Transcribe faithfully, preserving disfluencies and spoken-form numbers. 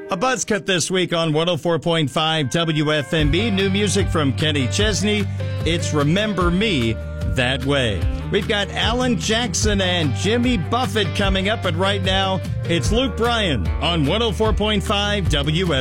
A buzz cut this week on one oh four point five W F M B. New music from Kenny Chesney. It's Remember Me That Way. We've got Alan Jackson and Jimmy Buffett coming up, but right now it's Luke Bryan on one oh four point five W F M B.